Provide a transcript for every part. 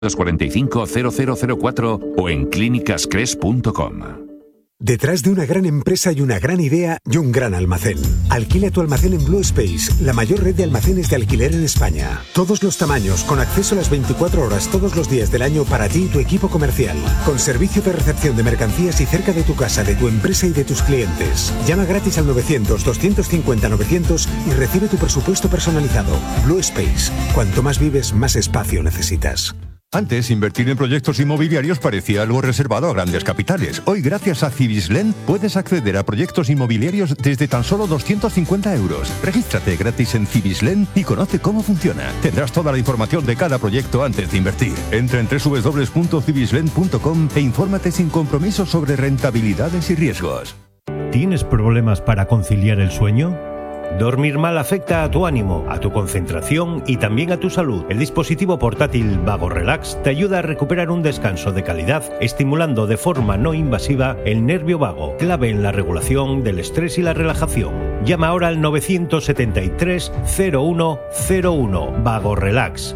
45 0004 o en clínicascres.com. Detrás de una gran empresa hay una gran idea y un gran almacén. Alquila tu almacén en Blue Space, la mayor red de almacenes de alquiler en España. Todos los tamaños, con acceso a las 24 horas todos los días del año para ti y tu equipo comercial. Con servicio de recepción de mercancías y cerca de tu casa, de tu empresa y de tus clientes. Llama gratis al 900-250-900 y recibe tu presupuesto personalizado. Blue Space. Cuanto más vives, más espacio necesitas. Antes, invertir en proyectos inmobiliarios parecía algo reservado a grandes capitales. Hoy, gracias a Cibislen, puedes acceder a proyectos inmobiliarios desde tan solo 250 euros. Regístrate gratis en Cibislen y conoce cómo funciona. Tendrás toda la información de cada proyecto antes de invertir. Entra en www.cibislen.com e infórmate sin compromiso sobre rentabilidades y riesgos. ¿Tienes problemas para conciliar el sueño? Dormir mal afecta a tu ánimo, a tu concentración y también a tu salud. El dispositivo portátil Vago Relax te ayuda a recuperar un descanso de calidad, estimulando de forma no invasiva el nervio vago, clave en la regulación del estrés y la relajación. Llama ahora al 973 0101 Vago Relax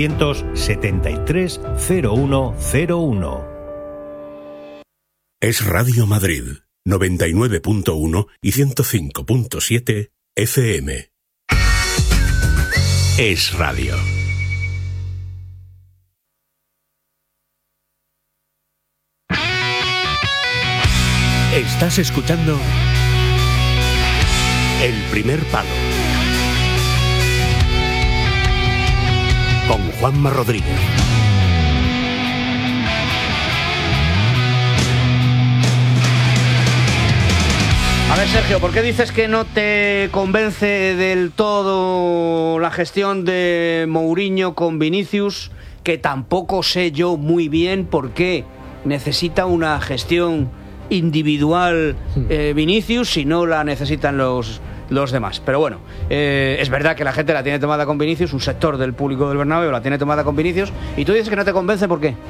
973 0101. Es Radio Madrid 99.1 y 105.7 FM. Es radio. Estás escuchando El Primer Palo con Juanma Rodríguez. A ver, Sergio, ¿por qué dices que no te convence del todo la gestión de Mourinho con Vinicius? Que tampoco sé yo muy bien por qué necesita una gestión individual Vinicius si no la necesitan los demás. Pero bueno, es verdad que la gente la tiene tomada con Vinicius, un sector del público del Bernabéu la tiene tomada con Vinicius, y tú dices que no te convence, ¿por qué?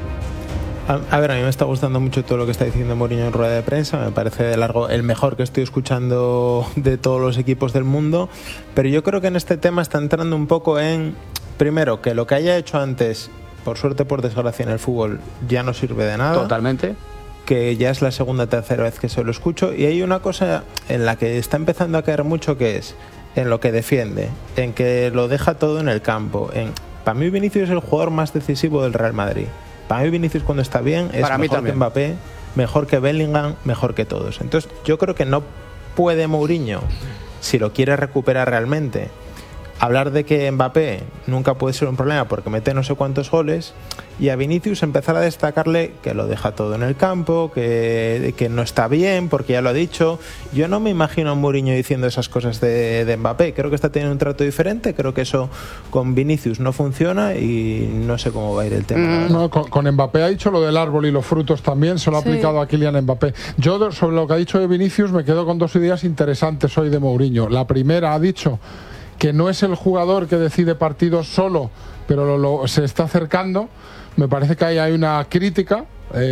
A ver, a mí me está gustando mucho todo lo que está diciendo Mourinho en rueda de prensa. Me parece de largo el mejor que estoy escuchando de todos los equipos del mundo. Pero yo creo que en este tema está entrando un poco en, primero, que lo que haya hecho antes, por suerte, por desgracia, en el fútbol, ya no sirve de nada. Totalmente. Que ya es la segunda o tercera vez que se lo escucho. Y hay una cosa en la que está empezando a caer mucho, que es en lo que defiende, en que lo deja todo en el campo. Para mí Vinicius es el jugador más decisivo del Real Madrid. Para mí Vinicius cuando está bien es mejor que Mbappé, mejor que Bellingham, mejor que todos. Entonces yo creo que no puede Mourinho, si lo quiere recuperar realmente, hablar de que Mbappé nunca puede ser un problema porque mete no sé cuántos goles, y a Vinicius empezar a destacarle que lo deja todo en el campo, que no está bien, porque ya lo ha dicho. Yo no me imagino a Mourinho diciendo esas cosas de Mbappé. Creo que está teniendo un trato diferente, creo que eso con Vinicius no funciona y no sé cómo va a ir el tema. No, con Mbappé ha dicho lo del árbol y los frutos también, se lo ha aplicado a Kylian Mbappé. Yo sobre lo que ha dicho de Vinicius me quedo con dos ideas interesantes hoy de Mourinho. La primera, ha dicho que no es el jugador que decide partidos solo, pero se está acercando. Me parece que ahí hay una crítica,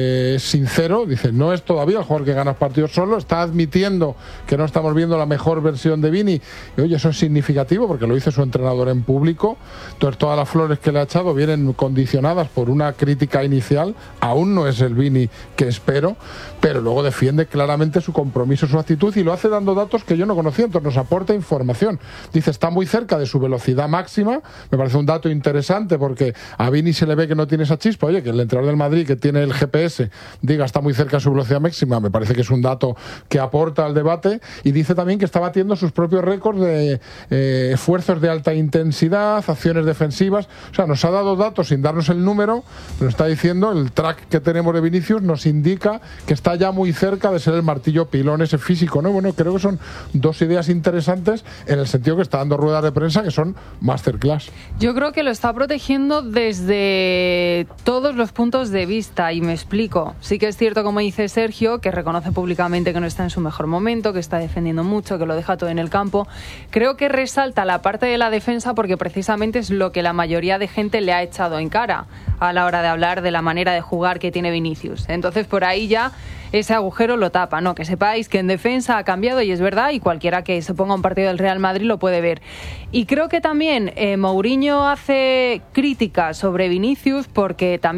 sincero, dice, no es todavía el jugador que gana partidos solo, está admitiendo que no estamos viendo la mejor versión de Vini, y oye, eso es significativo porque lo dice su entrenador en público. Entonces todas las flores que le ha echado vienen condicionadas por una crítica inicial. Aún no es el Vini que espero, pero luego defiende claramente su compromiso, su actitud, y lo hace dando datos que yo no conocía, entonces nos aporta información. Dice, está muy cerca de su velocidad máxima, me parece un dato interesante porque a Vini se le ve que no tiene esa chispa. Oye, que el entrenador del Madrid, que tiene el GPS, diga está muy cerca de su velocidad máxima, me parece que es un dato que aporta al debate. Y dice también que está batiendo sus propios récords de esfuerzos de alta intensidad, acciones defensivas. O sea, nos ha dado datos sin darnos el número, pero está diciendo, el track que tenemos de Vinicius nos indica que está ya muy cerca de ser el martillo pilón ese físico, ¿no? Bueno, creo que son dos ideas interesantes en el sentido que está dando ruedas de prensa que son masterclass. Yo creo que lo está protegiendo desde todos los puntos de vista, y me explico. Sí que es cierto, como dice Sergio, que reconoce públicamente que no está en su mejor momento, que está defendiendo mucho, que lo deja todo en el campo. Creo que resalta la parte de la defensa porque precisamente es lo que la mayoría de gente le ha echado en cara a la hora de hablar de la manera de jugar que tiene Vinicius. Entonces, por ahí ya ese agujero lo tapa, ¿no? Que sepáis que en defensa ha cambiado y es verdad, y cualquiera que se ponga un partido del Real Madrid lo puede ver. Y creo que también Mourinho hace críticas sobre Vinicius porque también